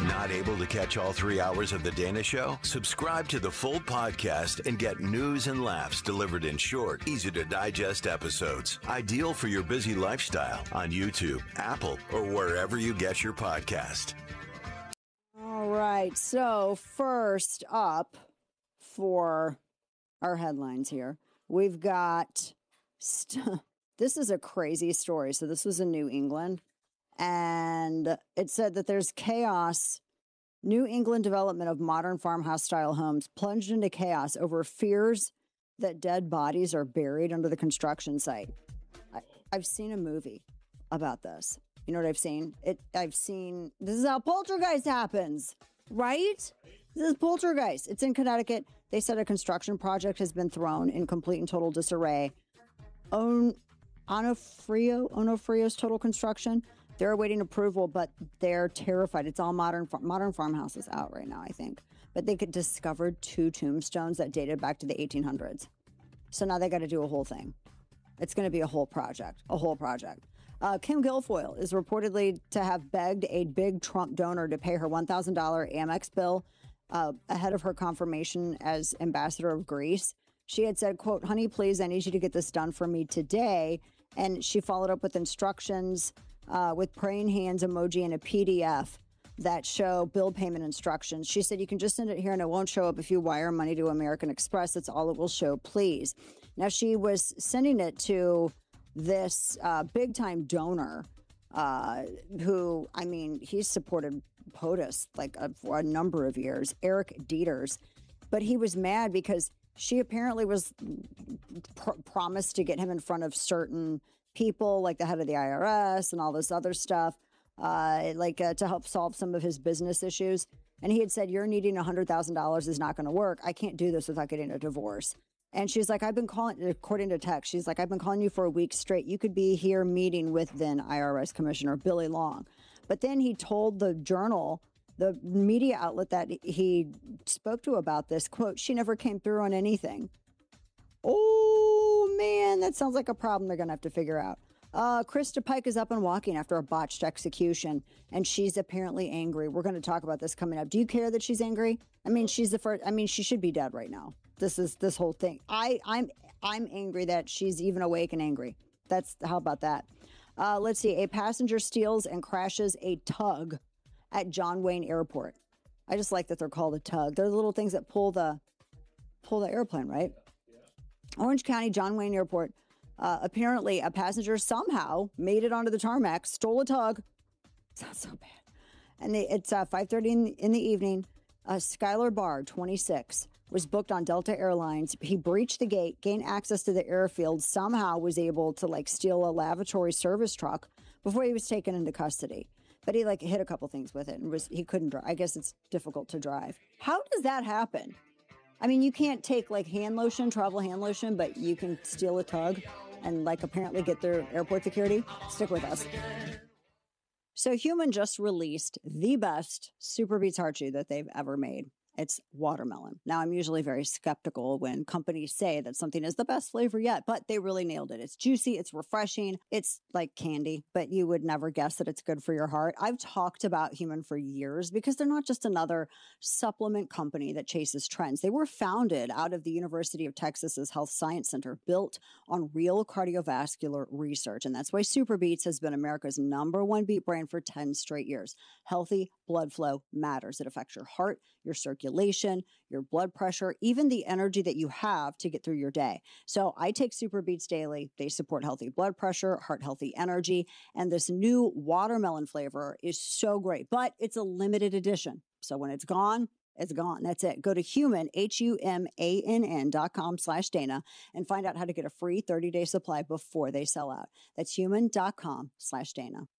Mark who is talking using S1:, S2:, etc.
S1: Not able to catch all 3 hours of The Dana Show? Subscribe to the full podcast and get news and laughs delivered in short, easy to digest episodes. Ideal for your busy lifestyle on YouTube, Apple, or wherever you get your podcast.
S2: All right. So first up for our headlines here, we've got this is a crazy story. So this was in New England, and it said that there's chaos. New England development of modern farmhouse-style homes plunged into chaos over fears that dead bodies are buried under the construction site. I've seen a movie about this. You know what I've seen? This is how poltergeist happens, right? This is poltergeist. It's in Connecticut. They said a construction project has been thrown in complete and total disarray. Onofrio's Total Construction. They're awaiting approval, but they're terrified. It's all modern farmhouses out right now, I think. But they could discovered 2 tombstones that dated back to the 1800s. So now they got to do a whole thing. It's going to be a whole project. Kim Guilfoyle is reportedly to have begged a big Trump donor to pay her $1,000 Amex bill ahead of her confirmation as ambassador of Greece. She had said, quote, "Honey, please, I need you to get this done for me today." And she followed up with instructions with praying hands emoji and a PDF that show bill payment instructions. She said, "You can just send it here and it won't show up if you wire money to American Express. That's all it will show, please." Now, she was sending it to this big time donor who, I mean, he's supported POTUS for a number of years, Eric Dieters. But he was mad because she apparently was promised to get him in front of certain people, like the head of the IRS and all this other stuff, to help solve some of his business issues. And he had said, "You're needing $100,000 is not going to work. I can't do this without getting a divorce." And she's like, "I've been calling," according to text, she's like, "I've been calling you for a week straight. You could be here meeting with then IRS Commissioner Billy Long." But then he told the Journal, the media outlet that he spoke to about this, quote, "She never came through on anything." Oh, man, that sounds like a problem they're going to have to figure out. Krista Pike is up and walking after a botched execution, and she's apparently angry. We're going to talk about this coming up. Do you care that she's angry? I mean, she's the first. I mean, she should be dead right now. This whole thing. I'm angry that she's even awake and angry. How about that? Let's see. A passenger steals and crashes a tug at John Wayne Airport. I just like that they're called a tug. They're the little things that pull the airplane, right? Yeah. Orange County, John Wayne Airport. Apparently, a passenger somehow made it onto the tarmac, stole a tug. Sounds so bad. And it's 5:30 in the evening. Skylar Barr, 26, was booked on Delta Airlines. He breached the gate, gained access to the airfield, somehow was able to steal a lavatory service truck before he was taken into custody. But he hit a couple things with it and he couldn't drive. I guess it's difficult to drive. How does that happen? I mean, you can't take travel hand lotion, but you can steal a tug and apparently get through airport security. Stick with us. So Human just released the best Super Beets Heart Chew that they've ever made. It's watermelon. Now, I'm usually very skeptical when companies say that something is the best flavor yet, but they really nailed it. It's juicy. It's refreshing. It's like candy, but you would never guess that it's good for your heart. I've talked about Human for years because they're not just another supplement company that chases trends. They were founded out of the University of Texas's Health Science Center, built on real cardiovascular research. And that's why Super Beets has been America's #1 beet brand for 10 straight years. Healthy blood flow matters. It affects your heart, your circulation, your blood pressure, even the energy that you have to get through your day. So I take Super Beets daily. They support healthy blood pressure, heart healthy energy, and this new watermelon flavor is so great, but it's a limited edition. So when it's gone, it's gone. That's it. Go to humann.com/Dana and find out how to get a free 30-day supply before they sell out. That's human.com/Dana.